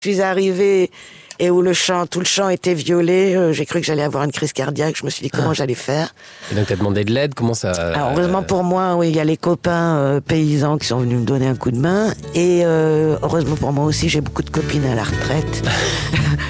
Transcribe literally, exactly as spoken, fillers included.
Je suis arrivée et où le champ, tout le champ était violet, euh, j'ai cru que j'allais avoir une crise cardiaque. Je me suis dit comment ah. j'allais faire. Et donc t'as demandé de l'aide, comment ça... Alors heureusement pour moi, oui, il y a les copains euh, paysans qui sont venus me donner un coup de main. Et euh, heureusement pour moi aussi, j'ai beaucoup de copines à la retraite.